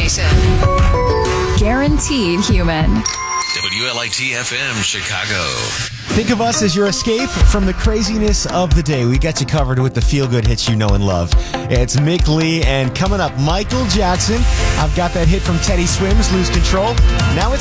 station. Guaranteed human. WLIT-FM, Chicago. Think of us as your escape from the craziness of the day. We got you covered with the feel-good hits you know and love. It's Mick Lee, and coming up, Michael Jackson. I've got that hit from Teddy Swims, Lose Control. Now it's